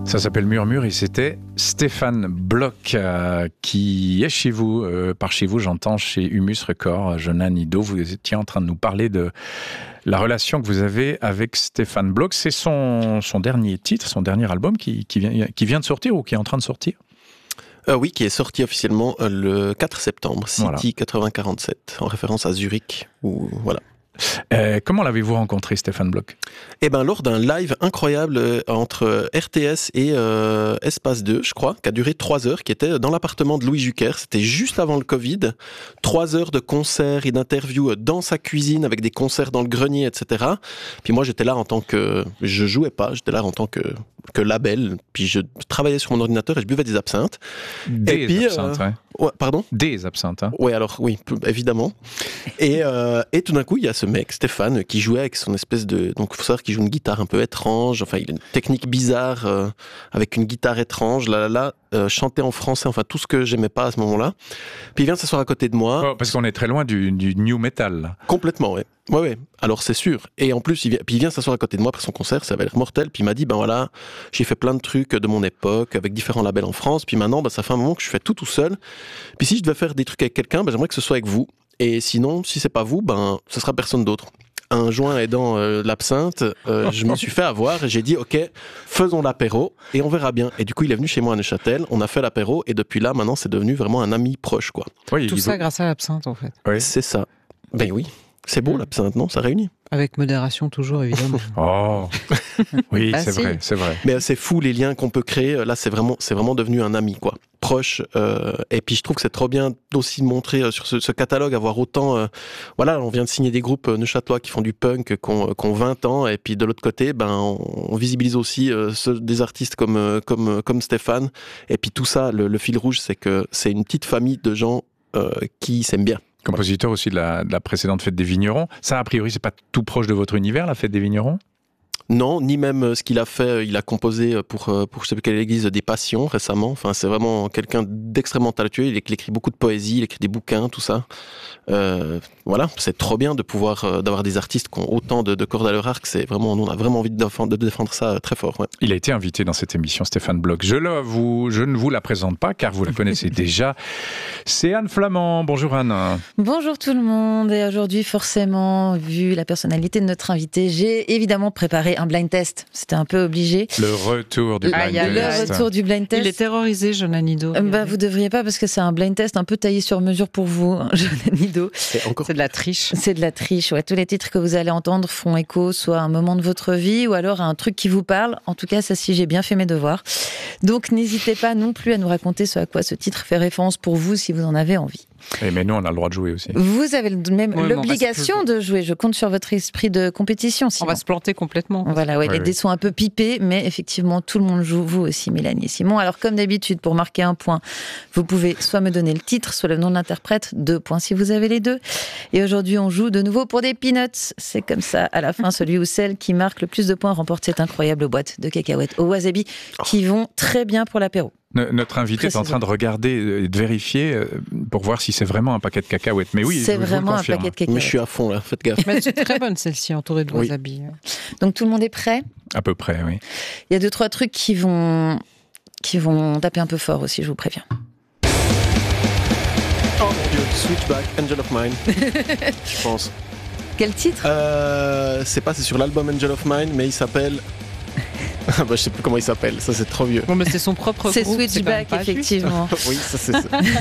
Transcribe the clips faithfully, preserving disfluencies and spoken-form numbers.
Ça s'appelle Murmure et c'était Stéphane Bloch euh, qui est chez vous, euh, par chez vous j'entends, chez Humus Records, Jonas Nido. Vous étiez en train de nous parler de la relation que vous avez avec Stéphane Bloch. C'est son, son dernier titre, son dernier album qui, qui, vient, qui vient de sortir ou qui est en train de sortir ? Euh, oui, qui est sorti officiellement euh, le quatre septembre, City voilà. quatre-vingts quarante-sept, en référence à Zurich, où, voilà. Euh, comment l'avez-vous rencontré, Stéphane Bloch ? Eh ben, lors d'un live incroyable euh, entre R T S et euh, Espace deux, je crois, qui a duré trois heures, qui était dans l'appartement de Louis Jucker. C'était juste avant le Covid. Trois heures de concerts et d'interviews dans sa cuisine, avec des concerts dans le grenier, et cetera. Puis moi, j'étais là en tant que... Je jouais pas, j'étais là en tant que, que label. Puis je travaillais sur mon ordinateur et je buvais des absinthes. Des et puis, absinthes, euh... ouais. Ouais, pardon ? Des absinthes, hein. Oui, alors oui, évidemment. Et, euh, et tout d'un coup, il y a ce mec, Stéphane, qui jouait avec son espèce de... Donc, il faut savoir qu'il joue une guitare un peu étrange. Enfin, il a une technique bizarre euh, avec une guitare étrange. Là, là, là, euh, chanter en français. Enfin, tout ce que j'aimais pas à ce moment-là. Puis il vient s'asseoir à côté de moi. Oh, parce qu'on est très loin du, du new metal, là. Complètement, ouais. Ouais, ouais. Alors, c'est sûr. Et en plus, il vient, puis il vient s'asseoir à côté de moi après son concert. Ça avait l'air mortel. Puis il m'a dit, ben voilà, j'ai fait plein de trucs de mon époque avec différents labels en France. Puis maintenant, ben, ça fait un moment que je fais tout tout seul. Puis si je devais faire des trucs avec quelqu'un, ben, j'aimerais que ce soit avec vous. Et sinon, si c'est pas vous, ben, ce sera personne d'autre. Un joint aidant euh, l'absinthe, euh, je me suis fait avoir et j'ai dit, ok, faisons l'apéro et on verra bien. Et du coup, il est venu chez moi à Neuchâtel, on a fait l'apéro et depuis là, maintenant, c'est devenu vraiment un ami proche, quoi. Oui, Tout il... ça grâce à l'absinthe, en fait. Oui. C'est ça. Ben oui, c'est beau l'absinthe, non ? Ça réunit. Avec modération toujours, évidemment. Oh, oui, Bah c'est si. vrai, c'est vrai. Mais c'est fou les liens qu'on peut créer. Là, c'est vraiment, c'est vraiment devenu un ami, quoi, proche. Euh, et puis je trouve que c'est trop bien aussi de montrer euh, sur ce, ce catalogue, avoir autant. Euh, voilà, on vient de signer des groupes euh, neuchâtelois qui font du punk, qui ont, qui ont vingt ans, et puis de l'autre côté, ben, on, on visibilise aussi euh, ceux, des artistes comme euh, comme comme Stéphane. Et puis tout ça, le, le fil rouge, c'est que c'est une petite famille de gens euh, qui s'aiment bien. Compositeur aussi de la, de la précédente Fête des Vignerons. Ça, a priori, c'est pas tout proche de votre univers, la Fête des Vignerons ? Non, ni même ce qu'il a fait. Il a composé pour, pour je sais plus quelle église, des Passions récemment. Enfin, c'est vraiment quelqu'un d'extrêmement talentueux. Il écrit beaucoup de poésie, il écrit des bouquins, tout ça. Euh, voilà, c'est trop bien de pouvoir d'avoir des artistes qui ont autant de, de cordes à leur arc. C'est vraiment, on a vraiment envie de défendre, de défendre ça très fort. Ouais. Il a été invité dans cette émission, Stéphane Bloch. Je, le, vous, je ne vous la présente pas car vous la connaissez déjà. C'est Anne Flamand. Bonjour Anne. Bonjour tout le monde. Et aujourd'hui, forcément, vu la personnalité de notre invité, j'ai évidemment préparé un blind test. C'était un peu obligé. Le retour du blind ah, test. Le retour du blind test. Il est terrorisé, Jonas Nido. Euh, bah, vous devriez pas parce que c'est un blind test un peu taillé sur mesure pour vous, hein, Jonas Nido. C'est, encore... c'est de la triche. C'est de la triche, ouais. Tous les titres que vous allez entendre font écho soit à un moment de votre vie ou alors à un truc qui vous parle. En tout cas, ça, si j'ai bien fait mes devoirs. Donc, n'hésitez pas non plus à nous raconter ce à quoi ce titre fait référence pour vous si vous en avez envie. Et mais nous, on a le droit de jouer aussi. Vous avez même oui, l'obligation de jouer. Je compte sur votre esprit de compétition. Sinon. On va se planter complètement. Voilà, ouais, oui, les oui. dés sont un peu pipés, mais effectivement, tout le monde joue. Vous aussi, Mélanie et Simon. Alors, comme d'habitude, pour marquer un point, vous pouvez soit me donner le titre, soit le nom de l'interprète. Deux points si vous avez les deux. Et aujourd'hui, on joue de nouveau pour des peanuts. C'est comme ça, à la fin, celui ou celle qui marque le plus de points remporte cette incroyable boîte de cacahuètes au wasabi qui vont très bien pour l'apéro. Notre invité est en train de regarder et de vérifier pour voir si c'est vraiment un paquet de cacahuètes. Mais oui, c'est je, vraiment je un paquet de cacahuètes. Mais je suis à fond là, faites gaffe. Mais c'est très bonne celle-ci, entourée de Oui. wasabi. Donc tout le monde est prêt ? À peu près, oui. Il y a deux, trois trucs qui vont, qui vont taper un peu fort aussi, je vous préviens. Oh mon Dieu, Switchback, Angel of Mine, je pense. Quel titre ? euh, C'est pas, c'est sur l'album Angel of Mine, mais il s'appelle... bah, je sais plus comment il s'appelle, ça c'est trop vieux. Bon, mais c'est son propre C'est groupe. Switchback, c'est effectivement. Oui, ça c'est ça.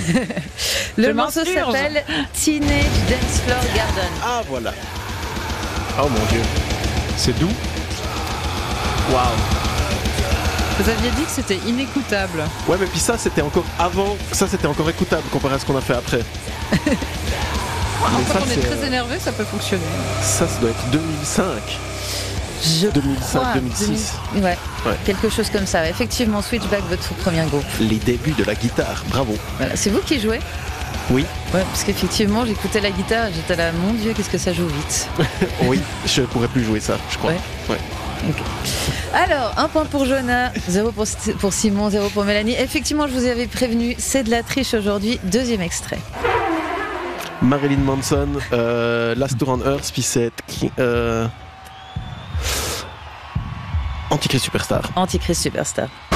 Le Je morceau m'insurge. s'appelle Teenage Dance Floor Garden. Ah voilà. Oh mon Dieu. C'est doux. Waouh. Vous aviez dit que c'était inécoutable. Ouais, mais puis ça c'était encore avant, ça c'était encore écoutable comparé à ce qu'on a fait après. Mais Quand ça, on est c'est, très euh, énervé, ça peut fonctionner. ça, ça doit être deux mille cinq. Je deux mille cinq, crois, deux mille six. deux mille Ouais, Ouais. quelque chose comme ça. Effectivement, Switchback, votre tout premier groupe. Les débuts de la guitare, bravo. Voilà. C'est vous qui jouez ? Oui, Ouais, parce qu'effectivement, j'écoutais la guitare et j'étais là, mon Dieu, qu'est-ce que ça joue vite. oui, je pourrais plus jouer ça, je crois. Ouais. Ouais. Okay. Alors, un point pour Jonas, zéro pour, pour Simon, zéro pour Mélanie. Effectivement, je vous avais prévenu, c'est de la triche aujourd'hui. Deuxième extrait. Marilyn Manson, euh, Last Tour on Earth, puis c'est euh, Antichrist Superstar. Antichrist Superstar.